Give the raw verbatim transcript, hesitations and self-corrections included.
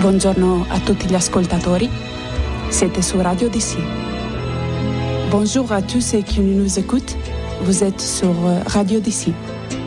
Buongiorno a tutti gli ascoltatori, siete su Radio D C. Bonjour à tous ceux qui nous écoutent, vous êtes sur Radio D C.